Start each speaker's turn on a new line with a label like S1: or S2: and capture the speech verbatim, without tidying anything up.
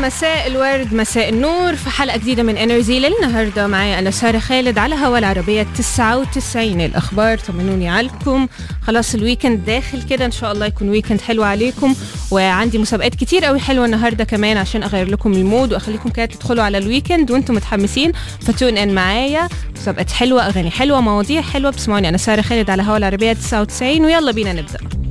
S1: مساء الورد مساء النور في حلقة جديدة من انرجي. للنهاردة معايا أنا سارة خالد على هوا العربية تسعة وتسعين. الأخبار طمنوني عليكم، خلاص الويكند داخل كده، إن شاء الله يكون ويكند حلو عليكم. وعندي مسابقات كتير قوي حلوة النهاردة كمان عشان أغير لكم المود وأخليكم كده تدخلوا على الويكند وأنتم متحمسين. فتون إن معايا مسابقات حلوة، أغاني حلوة، مواضيع حلوة. بسمعوني أنا سارة خالد على هوا العربية تسعة وتسعين ويلا بينا نبدأ.